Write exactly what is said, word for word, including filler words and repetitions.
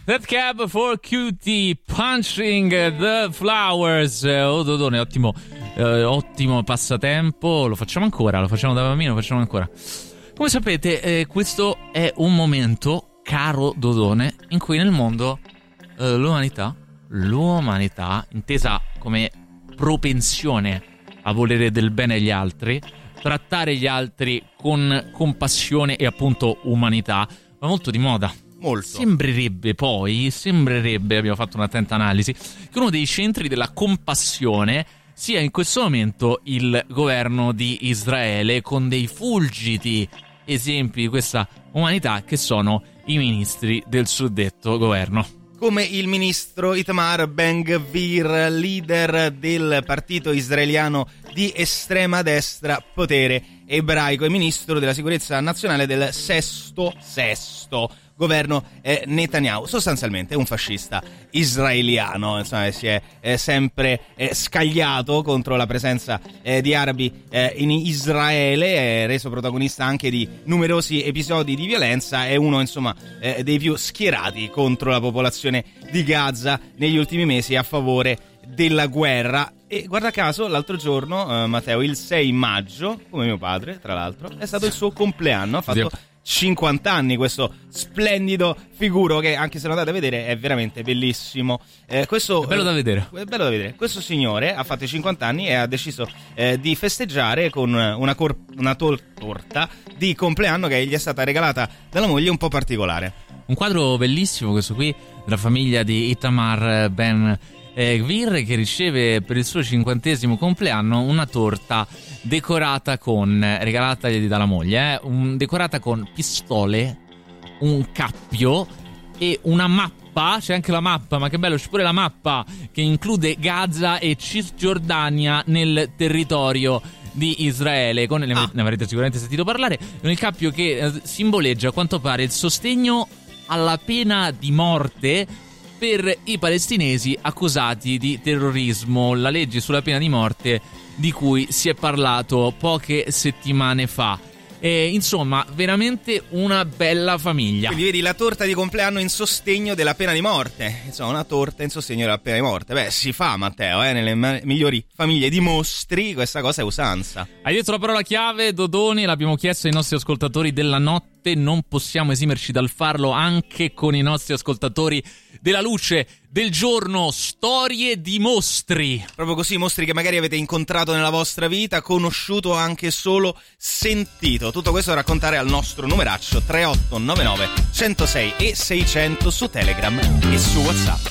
That cab for cutie punching the flowers. Oh Dodone, ottimo, eh, ottimo passatempo. Lo facciamo ancora, lo facciamo da bambino, lo facciamo ancora. Come sapete, eh, questo è un momento, caro Dodone, in cui nel mondo eh, l'umanità, l'umanità, intesa come propensione a volere del bene agli altri, trattare gli altri con compassione e appunto umanità, va molto di moda. Molto. Sembrerebbe poi, sembrerebbe, abbiamo fatto un'attenta analisi, che uno dei centri della compassione sia in questo momento il governo di Israele, con dei fulgidi esempi di questa umanità che sono i ministri del suddetto governo. Come il ministro Itamar Ben-Gvir, leader del partito israeliano di estrema destra potere ebraico e ministro della sicurezza nazionale del sesto sesto governo eh, Netanyahu. Sostanzialmente è un fascista israeliano, insomma, si è eh, sempre eh, scagliato contro la presenza eh, di arabi eh, in Israele, è reso protagonista anche di numerosi episodi di violenza, è uno insomma eh, dei più schierati contro la popolazione di Gaza negli ultimi mesi a favore della guerra. E guarda caso l'altro giorno, eh, Matteo, il sei maggio, come mio padre tra l'altro, è stato il suo compleanno, ha fatto cinquanta anni questo splendido figuro che, anche se non andate a vedere, è veramente bellissimo. Eh, questo, è bello da vedere. È bello da vedere. Questo signore ha fatto i cinquanta anni e ha deciso eh, di festeggiare con una, cor- una tol- torta di compleanno che gli è stata regalata dalla moglie, un po' particolare. Un quadro bellissimo questo qui, della famiglia di Itamar Ben-Gvir, che riceve per il suo cinquantesimo compleanno una torta decorata con, regalatagli dalla moglie, eh, un, decorata con pistole, un cappio e una mappa. C'è anche la mappa, ma che bello, c'è pure la mappa che include Gaza e Cisgiordania nel territorio di Israele, con, ne, ah. ne avrete sicuramente sentito parlare, con il cappio che eh, simboleggia a quanto pare il sostegno alla pena di morte per i palestinesi accusati di terrorismo, la legge sulla pena di morte di cui si è parlato poche settimane fa. E, insomma, veramente una bella famiglia. Quindi vedi, la torta di compleanno in sostegno della pena di morte. Insomma, una torta in sostegno della pena di morte. Beh, si fa, Matteo, eh, nelle ma- migliori famiglie di mostri, questa cosa è usanza. Hai detto la parola chiave, Dodoni, l'abbiamo chiesto ai nostri ascoltatori della notte, non possiamo esimerci dal farlo anche con i nostri ascoltatori della luce del giorno. Storie di mostri. Proprio così, mostri che magari avete incontrato nella vostra vita, conosciuto o anche solo sentito. Tutto questo da raccontare al nostro numeraccio tre otto nove nove uno zero sei e seicento su Telegram e su WhatsApp.